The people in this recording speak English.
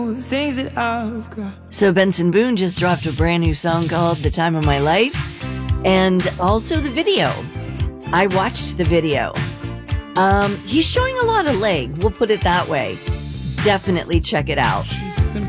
things that I've got. So Benson Boone just dropped a brand new song called The Time of My Life, and also the video. I watched the video. He's showing a lot of leg, we'll put it that way. Definitely check it out. She's simple.